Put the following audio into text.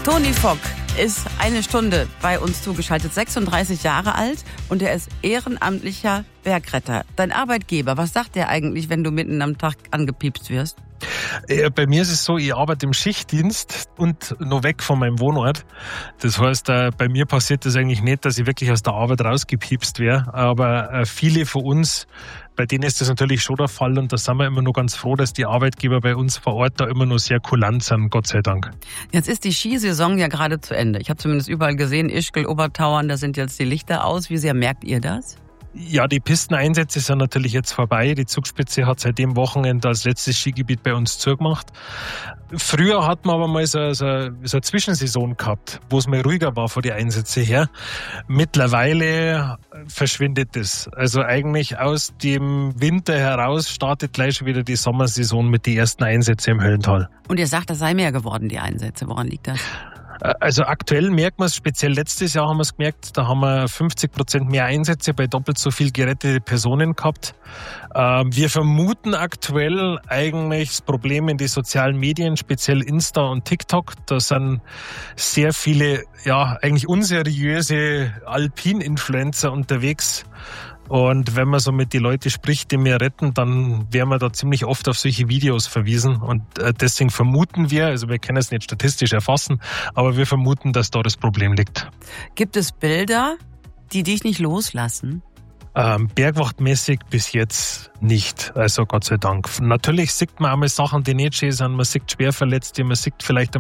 Toni Fock ist eine Stunde bei uns zugeschaltet, 36 Jahre alt und er ist ehrenamtlicher Bergretter. Dein Arbeitgeber, was sagt der eigentlich, wenn du mitten am Tag angepiepst wirst? Bei mir ist es so, ich arbeite im Schichtdienst und noch weg von meinem Wohnort. Das heißt, bei mir passiert das eigentlich nicht, dass ich wirklich aus der Arbeit rausgepiepst wäre. Aber viele von uns, bei denen ist das natürlich schon der Fall und da sind wir immer nur ganz froh, dass die Arbeitgeber bei uns vor Ort da immer nur sehr kulant sind, Gott sei Dank. Jetzt ist die Skisaison ja gerade zu Ende. Ich habe zumindest überall gesehen, Ischgl, Obertauern, da sind jetzt die Lichter aus. Wie sehr merkt ihr das? Ja, die Pisteneinsätze sind natürlich jetzt vorbei. Die Zugspitze hat seit dem Wochenende als letztes Skigebiet bei uns zugemacht. Früher hat man aber mal so eine Zwischensaison gehabt, wo es mal ruhiger war von den Einsätzen her. Mittlerweile verschwindet das. Also eigentlich aus dem Winter heraus startet gleich schon wieder die Sommersaison mit den ersten Einsätzen im Höllental. Und ihr sagt, das sei mehr geworden, die Einsätze. Woran liegt das? Also aktuell merkt man es, speziell letztes Jahr haben wir es gemerkt, da haben wir 50% mehr Einsätze bei doppelt so viel gerettete Personen gehabt. Wir vermuten aktuell eigentlich das Problem in die sozialen Medien, speziell Insta und TikTok. Da sind sehr viele, eigentlich unseriöse Alpin-Influencer unterwegs. Und wenn man so mit den Leuten spricht, die wir retten, dann werden wir da ziemlich oft auf solche Videos verwiesen. Und deswegen vermuten wir, also wir können es nicht statistisch erfassen, aber wir vermuten, dass da das Problem liegt. Gibt es Bilder, die dich nicht loslassen? Bergwachtmäßig bis jetzt nicht, also Gott sei Dank. Natürlich sieht man einmal Sachen, die nicht schön sind, man sieht Schwerverletzte, man sieht vielleicht